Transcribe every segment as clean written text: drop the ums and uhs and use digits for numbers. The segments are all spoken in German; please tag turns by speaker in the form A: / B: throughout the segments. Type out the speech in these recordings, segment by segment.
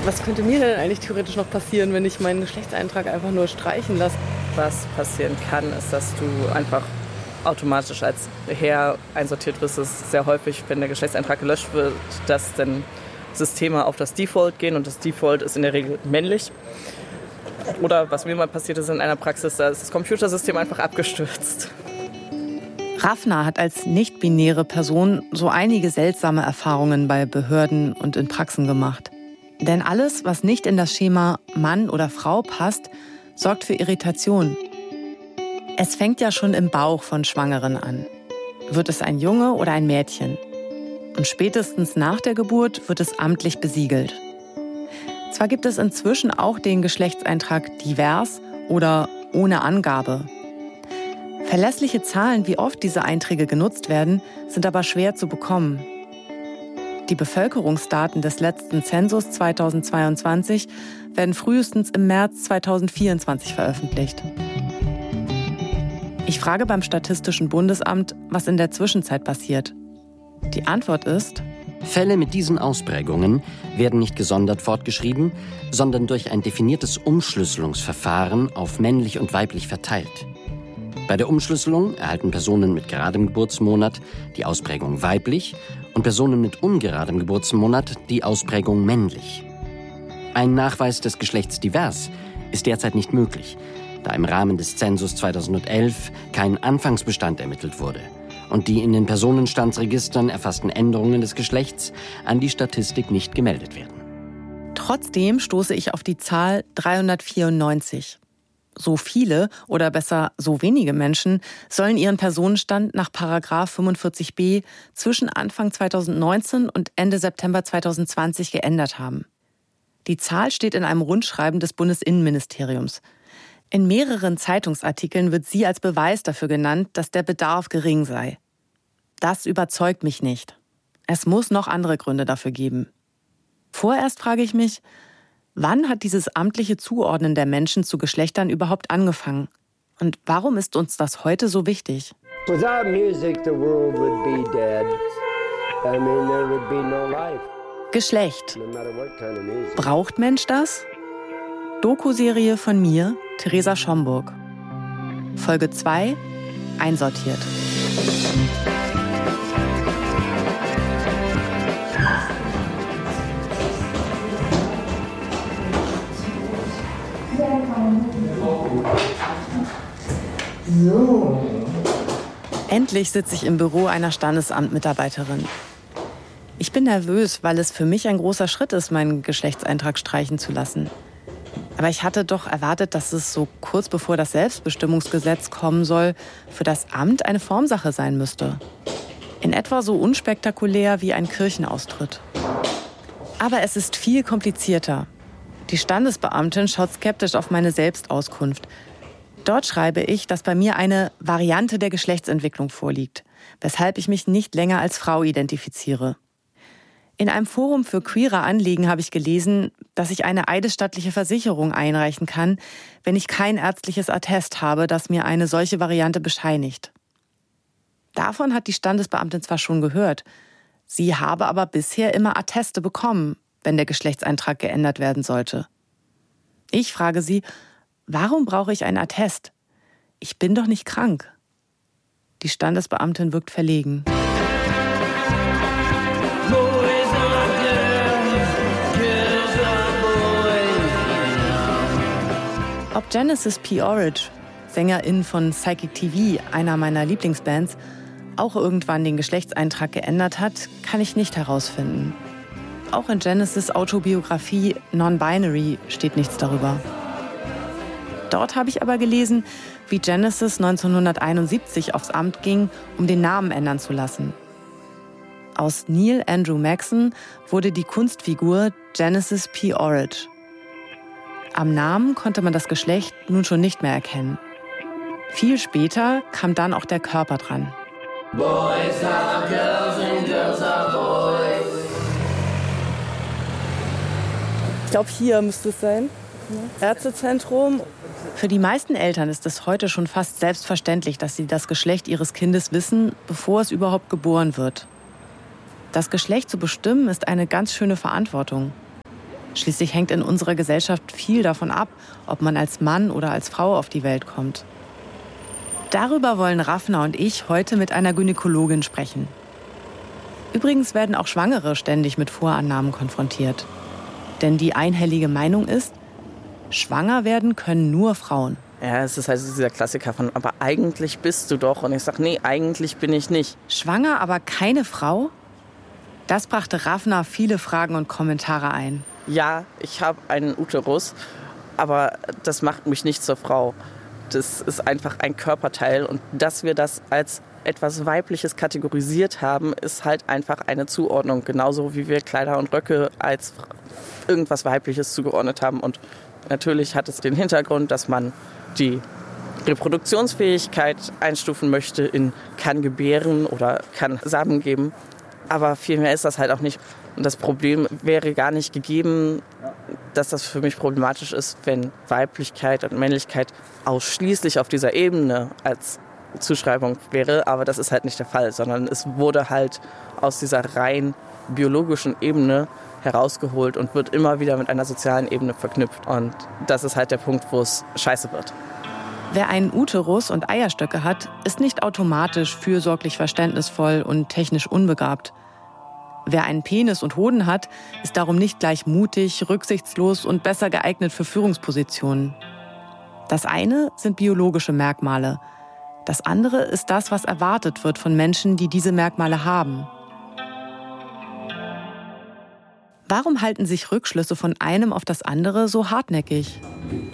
A: Was könnte mir denn eigentlich theoretisch noch passieren, wenn ich meinen Geschlechtseintrag einfach nur streichen lasse?
B: Was passieren kann, ist, dass du einfach automatisch als Herr einsortiert wirst. Es ist sehr häufig, wenn der Geschlechtseintrag gelöscht wird, dass dann Systeme auf das Default gehen und das Default ist in der Regel männlich. Oder was mir mal passiert ist in einer Praxis, da ist das Computersystem einfach abgestürzt.
C: Rafna hat als nicht-binäre Person so einige seltsame Erfahrungen bei Behörden und in Praxen gemacht. Denn alles, was nicht in das Schema Mann oder Frau passt, sorgt für Irritation. Es fängt ja schon im Bauch von Schwangeren an. Wird es ein Junge oder ein Mädchen? Und spätestens nach der Geburt wird es amtlich besiegelt. Zwar gibt es inzwischen auch den Geschlechtseintrag divers oder ohne Angabe. Verlässliche Zahlen, wie oft diese Einträge genutzt werden, sind aber schwer zu bekommen. Die Bevölkerungsdaten des letzten Zensus 2022 werden frühestens im März 2024 veröffentlicht. Ich frage beim Statistischen Bundesamt, was in der Zwischenzeit passiert. Die Antwort ist:
D: Fälle mit diesen Ausprägungen werden nicht gesondert fortgeschrieben, sondern durch ein definiertes Umschlüsselungsverfahren auf männlich und weiblich verteilt. Bei der Umschlüsselung erhalten Personen mit geradem Geburtsmonat die Ausprägung weiblich und Personen mit ungeradem Geburtsmonat die Ausprägung männlich. Ein Nachweis des Geschlechts divers ist derzeit nicht möglich, da im Rahmen des Zensus 2011 kein Anfangsbestand ermittelt wurde und die in den Personenstandsregistern erfassten Änderungen des Geschlechts an die Statistik nicht gemeldet werden.
C: Trotzdem stoße ich auf die Zahl 394. So viele oder besser so wenige Menschen sollen ihren Personenstand nach § 45b zwischen Anfang 2019 und Ende September 2020 geändert haben. Die Zahl steht in einem Rundschreiben des Bundesinnenministeriums. In mehreren Zeitungsartikeln wird sie als Beweis dafür genannt, dass der Bedarf gering sei. Das überzeugt mich nicht. Es muss noch andere Gründe dafür geben. Vorerst frage ich mich, wann hat dieses amtliche Zuordnen der Menschen zu Geschlechtern überhaupt angefangen? Und warum ist uns das heute so wichtig?
E: Without music, the world would be dead. I mean, there would be no life.
C: Geschlecht.
E: No matter what kind of music.
C: Braucht Mensch das? Doku-Serie von mir, Theresa Schomburg. Folge 2, einsortiert.
A: So.
C: Endlich sitze ich im Büro einer Standesamtmitarbeiterin. Ich bin nervös, weil es für mich ein großer Schritt ist, meinen Geschlechtseintrag streichen zu lassen. Aber ich hatte doch erwartet, dass es so kurz bevor das Selbstbestimmungsgesetz kommen soll, für das Amt eine Formsache sein müsste. In etwa so unspektakulär wie ein Kirchenaustritt. Aber es ist viel komplizierter. Die Standesbeamtin schaut skeptisch auf meine Selbstauskunft. Dort schreibe ich, dass bei mir eine Variante der Geschlechtsentwicklung vorliegt, weshalb ich mich nicht länger als Frau identifiziere. In einem Forum für queere Anliegen habe ich gelesen, dass ich eine eidesstattliche Versicherung einreichen kann, wenn ich kein ärztliches Attest habe, das mir eine solche Variante bescheinigt. Davon hat die Standesbeamtin zwar schon gehört, sie habe aber bisher immer Atteste bekommen, wenn der Geschlechtseintrag geändert werden sollte. Ich frage sie, warum brauche ich ein Attest? Ich bin doch nicht krank. Die Standesbeamtin wirkt verlegen. Ob Genesis P. Orridge, Sängerin von Psychic TV, einer meiner Lieblingsbands, auch irgendwann den Geschlechtseintrag geändert hat, kann ich nicht herausfinden. Auch in Genesis' Autobiografie Non-Binary steht nichts darüber. Dort habe ich aber gelesen, wie Genesis 1971 aufs Amt ging, um den Namen ändern zu lassen. Aus Neil Andrew Maxon wurde die Kunstfigur Genesis P. Orridge. Am Namen konnte man das Geschlecht nun schon nicht mehr erkennen. Viel später kam dann auch der Körper dran.
F: Boys are girls and girls are boys.
A: Ich glaube, hier müsste es sein. Ärztezentrum.
C: Für die meisten Eltern ist es heute schon fast selbstverständlich, dass sie das Geschlecht ihres Kindes wissen, bevor es überhaupt geboren wird. Das Geschlecht zu bestimmen ist eine ganz schöne Verantwortung. Schließlich hängt in unserer Gesellschaft viel davon ab, ob man als Mann oder als Frau auf die Welt kommt. Darüber wollen Rafna und ich heute mit einer Gynäkologin sprechen. Übrigens werden auch Schwangere ständig mit Vorannahmen konfrontiert. Denn die einhellige Meinung ist, schwanger werden können nur Frauen.
B: Ja, es ist halt dieser Klassiker von, aber eigentlich bist du doch. Und ich sage, nee, eigentlich bin ich nicht.
C: Schwanger, aber keine Frau? Das brachte Rafna viele Fragen und Kommentare ein.
B: Ja, ich habe einen Uterus, aber das macht mich nicht zur Frau. Das ist einfach ein Körperteil. Und dass wir das als etwas Weibliches kategorisiert haben, ist halt einfach eine Zuordnung. Genauso wie wir Kleider und Röcke als irgendwas Weibliches zugeordnet haben. Und natürlich hat es den Hintergrund, dass man die Reproduktionsfähigkeit einstufen möchte in kann gebären oder kann Samen geben. Aber viel mehr ist das halt auch nicht. Und das Problem wäre gar nicht gegeben, dass das für mich problematisch ist, wenn Weiblichkeit und Männlichkeit ausschließlich auf dieser Ebene als Zuschreibung wäre. Aber das ist halt nicht der Fall, sondern es wurde halt aus dieser rein biologischen Ebene herausgeholt und wird immer wieder mit einer sozialen Ebene verknüpft. Und das ist halt der Punkt, wo es scheiße wird.
C: Wer einen Uterus und Eierstöcke hat, ist nicht automatisch fürsorglich verständnisvoll und technisch unbegabt. Wer einen Penis und Hoden hat, ist darum nicht gleich mutig, rücksichtslos und besser geeignet für Führungspositionen. Das eine sind biologische Merkmale. Das andere ist das, was erwartet wird von Menschen, die diese Merkmale haben. Warum halten sich Rückschlüsse von einem auf das andere so hartnäckig?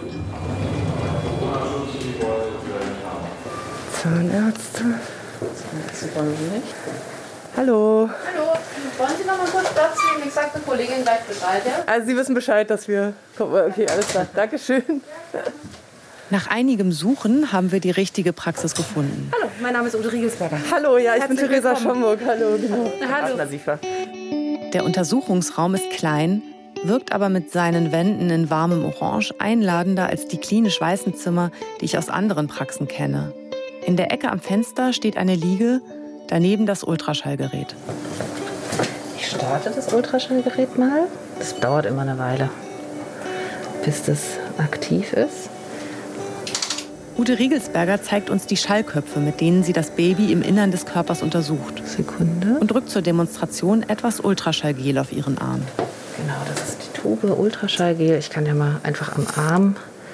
A: Zahnärzte.
B: Zahnärzte wollen wir nicht.
A: Hallo.
G: Hallo, wollen Sie noch mal kurz Platz nehmen? Ich sage der Kollegin gleich Bescheid, ja?
A: Also Sie wissen Bescheid, dass wir... Okay, alles klar. Dankeschön.
C: Nach einigem Suchen haben wir die richtige Praxis gefunden.
G: Hallo, mein Name ist Ute Riegelsberger.
A: Hallo, ja, ich bin
G: Herzlich
A: Theresa
G: willkommen.
A: Schomburg. Hallo, genau.
G: Hallo.
C: Der Untersuchungsraum ist klein, wirkt aber mit seinen Wänden in warmem Orange einladender als die klinisch weißen Zimmer, die ich aus anderen Praxen kenne. In der Ecke am Fenster steht eine Liege, daneben das Ultraschallgerät.
G: Ich starte das Ultraschallgerät mal. Das dauert immer eine Weile, bis das aktiv ist.
C: Ute Riegelsberger zeigt uns die Schallköpfe, mit denen sie das Baby im Innern des Körpers untersucht.
G: Sekunde.
C: Und drückt zur Demonstration etwas Ultraschallgel auf ihren Arm.
G: Genau, das ist die Tube Ultraschallgel. Ich kann ja mal einfach am Arm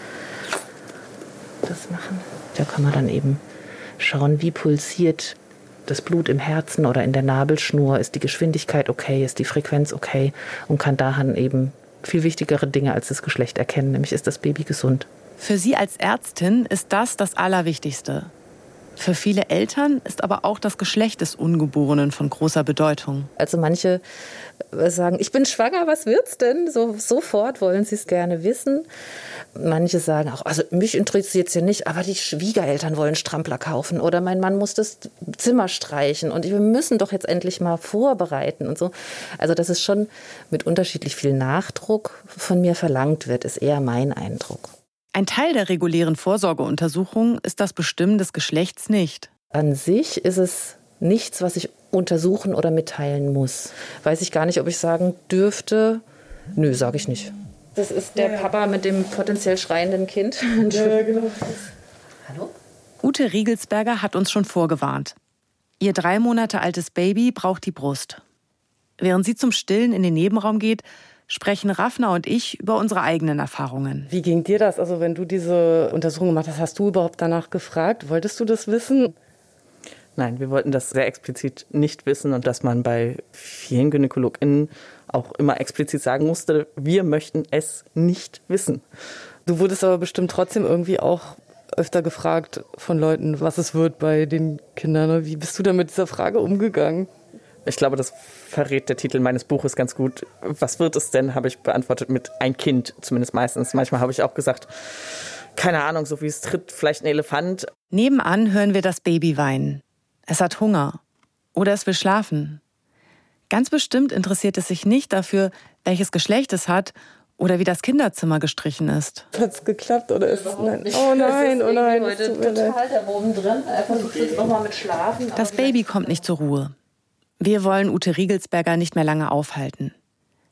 G: das machen. Da kann man dann eben schauen, wie pulsiert das Blut im Herzen oder in der Nabelschnur. Ist die Geschwindigkeit okay, ist die Frequenz okay? Und kann daran eben viel wichtigere Dinge als das Geschlecht erkennen. Nämlich, ist das Baby gesund?
C: Für sie als Ärztin ist das Allerwichtigste. Für viele Eltern ist aber auch das Geschlecht des Ungeborenen von großer Bedeutung.
G: Also manche sagen, ich bin schwanger, was wird's denn? Sofort wollen sie es gerne wissen. Manche sagen auch, also mich interessiert es ja nicht, aber die Schwiegereltern wollen Strampler kaufen oder mein Mann muss das Zimmer streichen und wir müssen doch jetzt endlich mal vorbereiten und so. Also dass es schon mit unterschiedlich viel Nachdruck von mir verlangt wird, ist eher mein Eindruck.
C: Ein Teil der regulären Vorsorgeuntersuchung ist das Bestimmen des Geschlechts nicht.
G: An sich ist es nichts, was ich untersuchen oder mitteilen muss. Weiß ich gar nicht, ob ich sagen dürfte. Nö, sage ich nicht. Das ist der Papa mit dem potenziell schreienden Kind.
A: Ja, genau.
G: Hallo?
C: Ute Riegelsberger hat uns schon vorgewarnt. Ihr 3 Monate altes Baby braucht die Brust. Während sie zum Stillen in den Nebenraum geht, sprechen Rafna und ich über unsere eigenen Erfahrungen.
A: Wie ging dir das? Also wenn du diese Untersuchung gemacht hast, hast du überhaupt danach gefragt? Wolltest du das wissen?
B: Nein, wir wollten das sehr explizit nicht wissen und dass man bei vielen GynäkologInnen auch immer explizit sagen musste, wir möchten es nicht wissen.
A: Du wurdest aber bestimmt trotzdem irgendwie auch öfter gefragt von Leuten, was es wird bei den Kindern. Wie bist du denn mit dieser Frage umgegangen?
B: Ich glaube, das verrät der Titel meines Buches ganz gut. Was wird es denn, habe ich beantwortet mit ein Kind, zumindest meistens. Manchmal habe ich auch gesagt, keine Ahnung, so wie es tritt, vielleicht ein Elefant.
C: Nebenan hören wir das Baby weinen. Es hat Hunger oder es will schlafen. Ganz bestimmt interessiert es sich nicht dafür, welches Geschlecht es hat oder wie das Kinderzimmer gestrichen ist.
A: Hat es geklappt oder ist es... Nein. Oh nein, oh nein.
G: Heute total da oben drin. Er versucht jetzt nochmal mit Schlafen.
C: Das Baby kommt nicht zur Ruhe. Wir wollen Ute Riegelsberger nicht mehr lange aufhalten.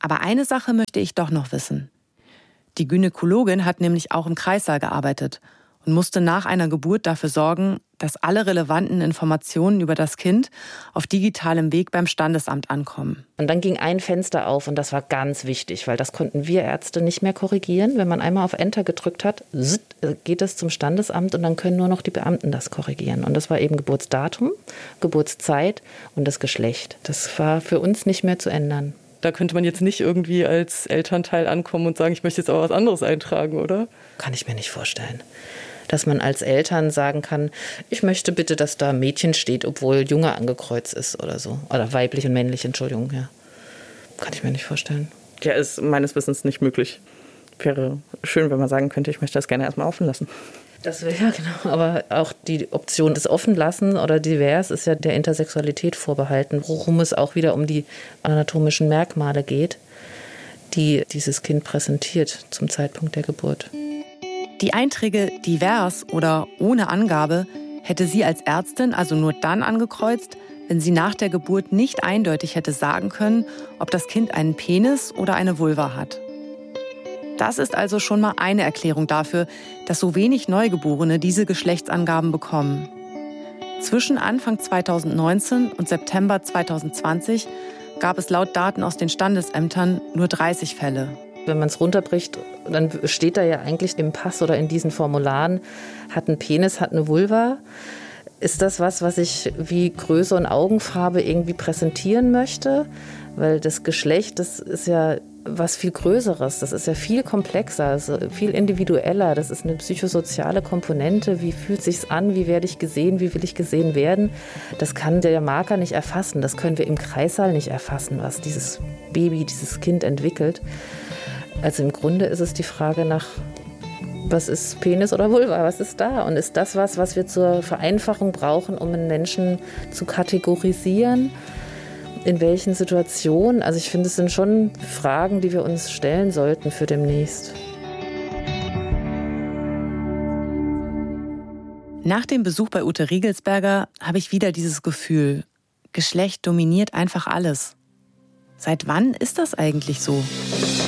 C: Aber eine Sache möchte ich doch noch wissen. Die Gynäkologin hat nämlich auch im Kreissaal gearbeitet und musste nach einer Geburt dafür sorgen, dass alle relevanten Informationen über das Kind auf digitalem Weg beim Standesamt ankommen.
G: Und dann ging ein Fenster auf und das war ganz wichtig, weil das konnten wir Ärzte nicht mehr korrigieren. Wenn man einmal auf Enter gedrückt hat, geht es zum Standesamt und dann können nur noch die Beamten das korrigieren. Und das war eben Geburtsdatum, Geburtszeit und das Geschlecht. Das war für uns nicht mehr zu ändern.
A: Da könnte man jetzt nicht irgendwie als Elternteil ankommen und sagen, ich möchte jetzt aber was anderes eintragen, oder?
G: Kann ich mir nicht vorstellen. Dass man als Eltern sagen kann, ich möchte bitte, dass da Mädchen steht, obwohl Junge angekreuzt ist oder so. Oder weiblich und männlich, Entschuldigung, ja. Kann ich mir nicht vorstellen.
B: Ja, ist meines Wissens nicht möglich. Wäre schön, wenn man sagen könnte, ich möchte das gerne erstmal offen lassen.
G: Das wäre ja genau, aber auch die Option des Offenlassen oder divers ist ja der Intersexualität vorbehalten, worum es auch wieder um die anatomischen Merkmale geht, die dieses Kind präsentiert zum Zeitpunkt der Geburt.
C: Die Einträge divers oder ohne Angabe hätte sie als Ärztin also nur dann angekreuzt, wenn sie nach der Geburt nicht eindeutig hätte sagen können, ob das Kind einen Penis oder eine Vulva hat. Das ist also schon mal eine Erklärung dafür, dass so wenig Neugeborene diese Geschlechtsangaben bekommen. Zwischen Anfang 2019 und September 2020 gab es laut Daten aus den Standesämtern nur 30 Fälle.
G: Wenn man es runterbricht, dann steht da ja eigentlich im Pass oder in diesen Formularen, hat einen Penis, hat eine Vulva. Ist das was ich wie Größe und Augenfarbe irgendwie präsentieren möchte? Weil das Geschlecht, das ist ja was viel Größeres, das ist ja viel komplexer, also viel individueller, das ist eine psychosoziale Komponente, wie fühlt sich's an, wie werde ich gesehen, wie will ich gesehen werden, das kann der Marker nicht erfassen, das können wir im Kreissaal nicht erfassen, was dieses Baby, dieses Kind entwickelt. Also im Grunde ist es die Frage nach, was ist Penis oder Vulva, was ist da? Und ist das was wir zur Vereinfachung brauchen, um einen Menschen zu kategorisieren? In welchen Situationen? Also ich finde, es sind schon Fragen, die wir uns stellen sollten für demnächst.
C: Nach dem Besuch bei Ute Riegelsberger habe ich wieder dieses Gefühl, Geschlecht dominiert einfach alles. Seit wann ist das eigentlich so?